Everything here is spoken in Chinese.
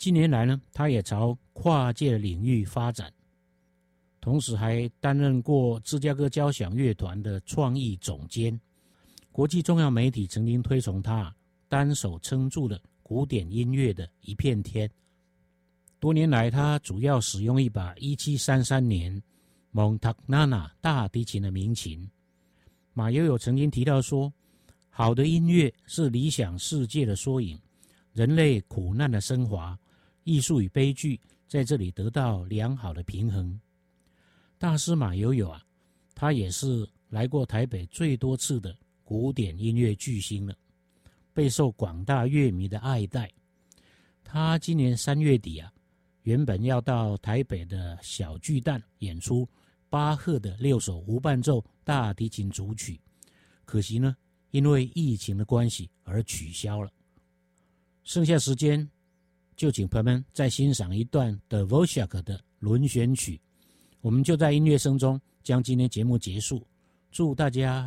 近年来呢，他也朝跨界的领域发展，同时还担任过芝加哥交响乐团的创意总监。国际重要媒体曾经推崇他单手撑住了古典音乐的一片天。多年来，他主要使用一把1733年蒙塔纳纳大提琴的名琴。马友友曾经提到说，好的音乐是理想世界的缩影，人类苦难的升华，艺术与悲剧在这里得到良好的平衡。大师马友友他也是来过台北最多次的古典音乐巨星了，备受广大乐迷的爱戴。他今年3月底原本要到台北的小巨蛋演出巴赫的6首无伴奏大提琴组曲，可惜呢，因为疫情的关系而取消了。剩下时间就请朋友们再欣赏一段的 Dvorak 的轮旋曲，我们就在音乐声中将今天节目结束。祝大家